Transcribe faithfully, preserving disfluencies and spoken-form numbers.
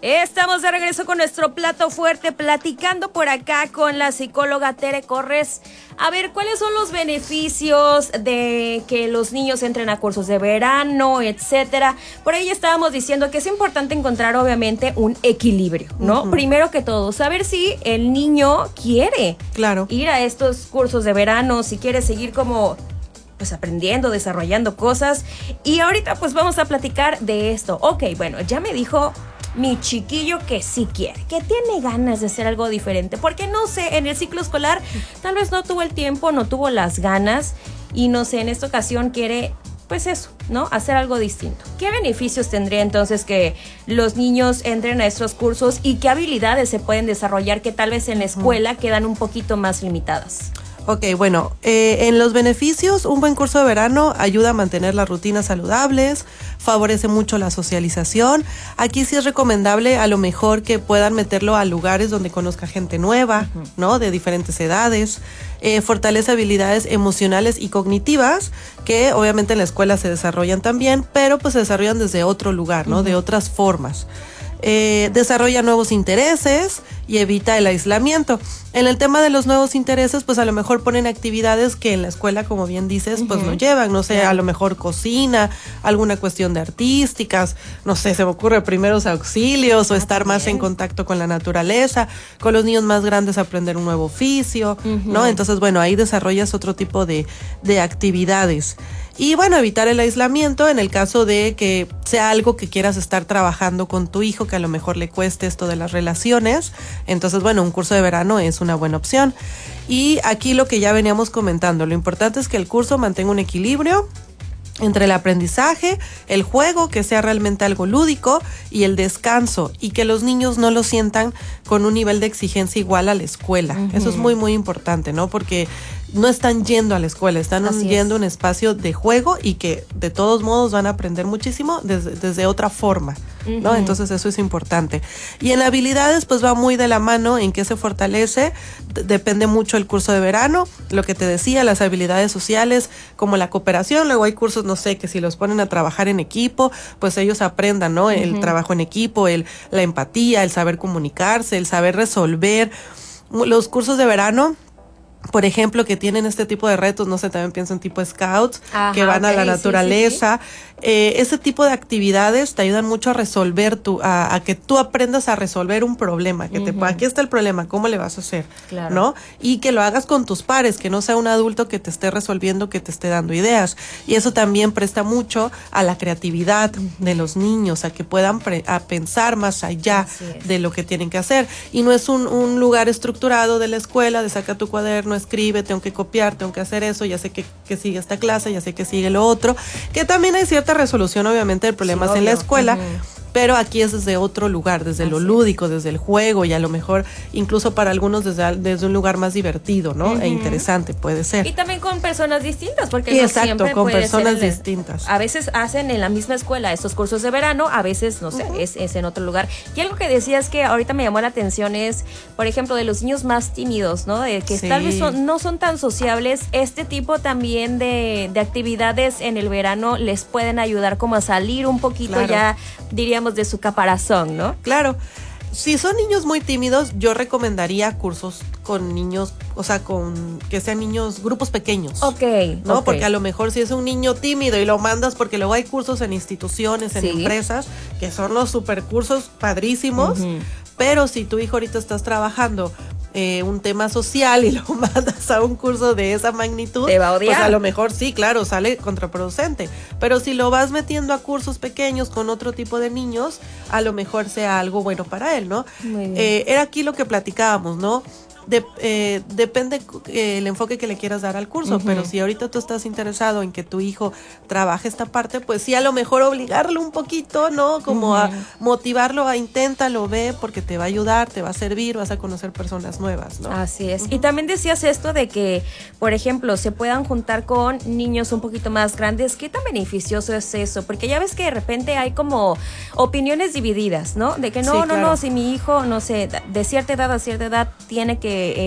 Estamos de regreso con nuestro plato fuerte, platicando por acá con la psicóloga Tere Corres. A ver, ¿cuáles son los beneficios de que los niños entren a cursos de verano, etcétera? Por ahí estábamos diciendo que es importante encontrar, obviamente, un equilibrio, ¿no? Uh-huh. Primero que todo, saber si el niño quiere claro. ir a estos cursos de verano, si quiere seguir como... pues aprendiendo, desarrollando cosas. Y ahorita pues vamos a platicar de esto. Ok, bueno, ya me dijo mi chiquillo que sí quiere, que tiene ganas de hacer algo diferente, porque no sé, en el ciclo escolar tal vez no tuvo el tiempo, no tuvo las ganas y no sé, en esta ocasión quiere pues eso, ¿no? Hacer algo distinto. ¿Qué beneficios tendría entonces que los niños entren a estos cursos y qué habilidades se pueden desarrollar que tal vez en la escuela quedan un poquito más limitadas? Ok, bueno, eh, en los beneficios, un buen curso de verano ayuda a mantener las rutinas saludables, favorece mucho la socialización. Aquí sí es recomendable a lo mejor que puedan meterlo a lugares donde conozca gente nueva, uh-huh. ¿no? De diferentes edades. Eh, fortalece habilidades emocionales y cognitivas que obviamente en la escuela se desarrollan también, pero pues se desarrollan desde otro lugar, ¿no? Uh-huh. De otras formas. Eh, desarrolla nuevos intereses y evita el aislamiento. En el tema de los nuevos intereses, pues a lo mejor ponen actividades que en la escuela, como bien dices, uh-huh. pues no llevan, no sé, yeah. a lo mejor cocina, alguna cuestión de artísticas, no sé, se me ocurre primeros auxilios o ah, estar más en contacto con la naturaleza, con los niños más grandes aprender un nuevo oficio, uh-huh. ¿no? Entonces, bueno, ahí desarrollas otro tipo de, de actividades. Y bueno, evitar el aislamiento en el caso de que sea algo que quieras estar trabajando con tu hijo, que a lo mejor le cueste esto de las relaciones. Entonces, bueno, un curso de verano es una buena opción. Y aquí lo que ya veníamos comentando, lo importante es que el curso mantenga un equilibrio entre el aprendizaje, el juego, que sea realmente algo lúdico, y el descanso, y que los niños no lo sientan con un nivel de exigencia igual a la escuela. Uh-huh. Eso es muy, muy importante, ¿no? Porque no están yendo a la escuela, están Así yendo a un espacio de juego y que de todos modos van a aprender muchísimo desde, desde otra forma, ¿no? Uh-huh. Entonces eso es importante. Y en habilidades pues va muy de la mano en qué se fortalece, D- depende mucho el curso de verano, lo que te decía, las habilidades sociales como la cooperación, luego hay cursos, no sé, que si los ponen a trabajar en equipo, pues ellos aprendan, ¿no? Uh-huh. El trabajo en equipo, el, la empatía, el saber comunicarse, el saber resolver. Los cursos de verano, por ejemplo, que tienen este tipo de retos, no sé, también pienso en tipo scouts, Ajá, que van okay, a la naturaleza, sí, sí, sí. Eh, ese tipo de actividades te ayudan mucho a resolver tu, a, a que tú aprendas a resolver un problema, que uh-huh. te, aquí está el problema, ¿cómo le vas a hacer? Claro. ¿No? Y que lo hagas con tus pares, que no sea un adulto que te esté resolviendo, que te esté dando ideas. Y eso también presta mucho a la creatividad uh-huh. de los niños, a que puedan pre, a pensar más allá de lo que tienen que hacer. Y no es un, un lugar estructurado de la escuela, de saca tu cuaderno, escribe, tengo que copiar, tengo que hacer eso, ya sé que, que sigue esta clase, ya sé que sigue lo otro, que también hay cierta resolución obviamente de problemas sí, en la escuela, uh-huh. pero aquí es desde otro lugar, desde Así lo lúdico, desde el juego y a lo mejor incluso para algunos desde, desde un lugar más divertido, ¿no? Uh-huh. E interesante puede ser. Y también con personas distintas, porque y no exacto, siempre con puede personas ser el, distintas. A veces hacen en la misma escuela estos cursos de verano, a veces, no sé, uh-huh. es, es en otro lugar. Y algo que decías que ahorita me llamó la atención es, por ejemplo, de los niños más tímidos, ¿no? De que sí. tal vez son, no son tan sociables, este tipo también de, de actividades en el verano les pueden ayudar como a salir un poquito claro. ya, diríamos, de su caparazón, ¿no? Claro. Si son niños muy tímidos, yo recomendaría cursos con niños, o sea, con que sean niños, grupos pequeños. Ok. ¿No? Okay. Porque a lo mejor si es un niño tímido y lo mandas, porque luego hay cursos en instituciones, en sí. empresas, que son los supercursos padrísimos, uh-huh. pero si tu hijo ahorita estás trabajando Eh, un tema social y lo mandas a un curso de esa magnitud, te va a odiar. Pues a lo mejor sí, claro, sale contraproducente. Pero si lo vas metiendo a cursos pequeños con otro tipo de niños, a lo mejor sea algo bueno para él, ¿no? Muy bien. Eh, era aquí lo que platicábamos, ¿no? De, eh, depende eh, el enfoque que le quieras dar al curso, uh-huh. pero si ahorita tú estás interesado en que tu hijo trabaje esta parte, pues sí, a lo mejor obligarlo un poquito, ¿no? Como uh-huh. a motivarlo a inténtalo, ve, porque te va a ayudar, te va a servir, vas a conocer personas nuevas, ¿no? Así es. Uh-huh. Y también decías esto de que, por ejemplo, se puedan juntar con niños un poquito más grandes. ¿Qué tan beneficioso es eso? Porque ya ves que de repente hay como opiniones divididas, ¿no? De que no, sí, no, claro. no, si mi hijo, no sé, de cierta edad a cierta edad tiene que